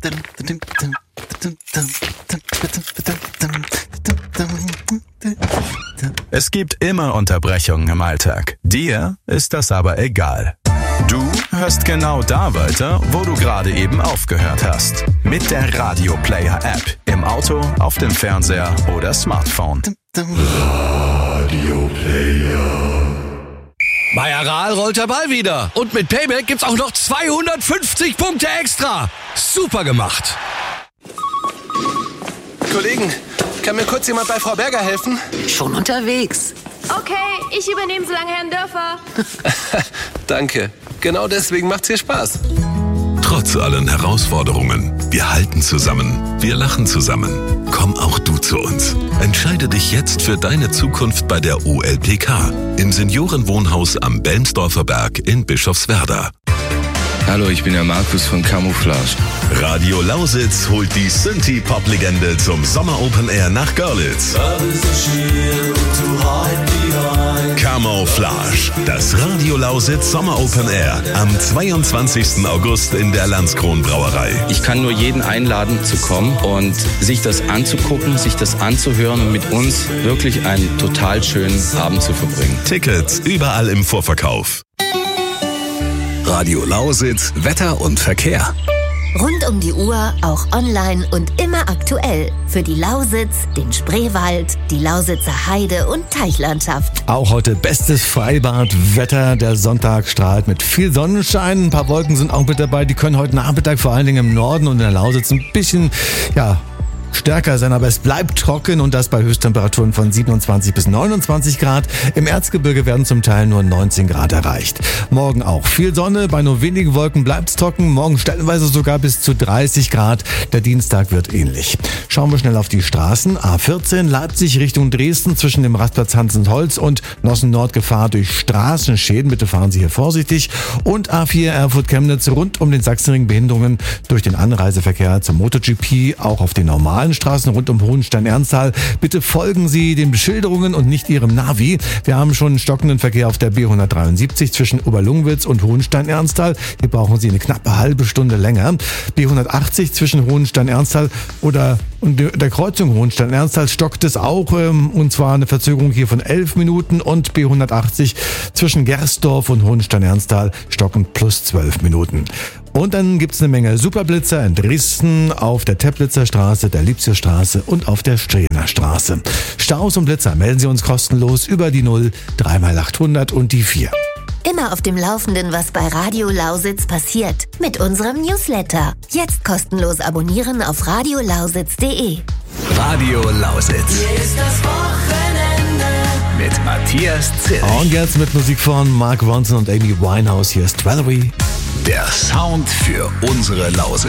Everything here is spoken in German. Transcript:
Es gibt immer Unterbrechungen im Alltag. Dir ist das aber egal. Du hörst genau da weiter, wo du gerade eben aufgehört hast. Mit der Radio Player App. Im Auto, auf dem Fernseher oder Smartphone. Radio Player. Majoral rollt der Ball wieder. Und mit Payback gibt's auch noch 250 Punkte extra. Super gemacht. Kollegen, kann mir kurz jemand bei Frau Berger helfen? Schon unterwegs. Okay, ich übernehme so lange Herrn Dörfer. Danke. Genau deswegen macht's hier Spaß. Trotz allen Herausforderungen, wir halten zusammen, wir lachen zusammen. Komm auch du zu uns. Entscheide dich jetzt für deine Zukunft bei der OLPK im Seniorenwohnhaus am Belmsdorfer Berg in Bischofswerda. Hallo, ich bin der Markus von Camouflage. Radio Lausitz holt die Synthie-Pop-Legende zum Sommer Open Air nach Görlitz. Camouflage, das Radio Lausitz Sommer Open Air am 22. August in der Landskron Brauerei. Ich kann nur jeden einladen zu kommen und sich das anzugucken, sich das anzuhören und mit uns wirklich einen total schönen Abend zu verbringen. Tickets überall im Vorverkauf. Radio Lausitz, Wetter und Verkehr. Rund um die Uhr, auch online und immer aktuell. Für die Lausitz, den Spreewald, die Lausitzer Heide- und Teichlandschaft. Auch heute bestes Freibadwetter. Der Sonntag strahlt mit viel Sonnenschein. Ein paar Wolken sind auch mit dabei. Die können heute Nachmittag vor allen Dingen im Norden und in der Lausitz ein bisschen, stärker sein, aber es bleibt trocken und das bei Höchsttemperaturen von 27 bis 29 Grad. Im Erzgebirge werden zum Teil nur 19 Grad erreicht. Morgen auch viel Sonne, bei nur wenigen Wolken bleibt's trocken. Morgen stellenweise sogar bis zu 30 Grad. Der Dienstag wird ähnlich. Schauen wir schnell auf die Straßen. A14 Leipzig Richtung Dresden zwischen dem Rastplatz Hansenholz und Nossen-Nord Gefahr durch Straßenschäden. Bitte fahren Sie hier vorsichtig. Und A4 Erfurt-Chemnitz rund um den Sachsenring Behinderungen durch den Anreiseverkehr zum MotoGP, auch auf den normalen Straßen rund um Hohenstein-Ernsthal. Bitte folgen Sie den Beschilderungen und nicht Ihrem Navi. Wir haben schon einen stockenden Verkehr auf der B173 zwischen Oberlungwitz und Hohenstein-Ernsthal. Hier brauchen Sie eine knappe halbe Stunde länger. B180 zwischen Hohenstein-Ernsthal und der Kreuzung Hohenstein-Ernsthal stockt es auch, und zwar eine Verzögerung hier von 11 Minuten und B180 zwischen Gersdorf und Hohenstein-Ernsthal stocken plus 12 Minuten. Und dann gibt's eine Menge Superblitzer in Dresden auf der Teplitzer Straße, der Liebscherstraße und auf der Strehner Straße. Staus und Blitzer melden Sie uns kostenlos über die 0 3x800 und die 4. Immer auf dem Laufenden, was bei Radio Lausitz passiert. Mit unserem Newsletter. Jetzt kostenlos abonnieren auf radiolausitz.de. Radio Lausitz. Hier ist das Wochenende mit Matthias Zilch. Und jetzt mit Musik von Mark Ronson und Amy Winehouse. Hier ist Valerie. Der Sound für unsere Lausitz.